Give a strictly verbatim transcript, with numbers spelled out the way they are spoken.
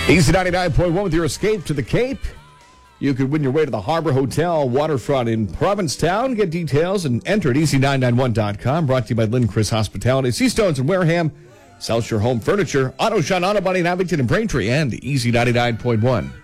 Easy ninety-nine point one with your escape to the Cape. You could win your way to the Harbor Hotel waterfront in Provincetown. Get details and enter at easy nine nine one dot com. Brought to you by Lynn Chris Hospitality. Seastones and Wareham. Sells your home furniture. Auto Shine, Auto Body in Abington and Braintree. And Easy ninety-nine point one.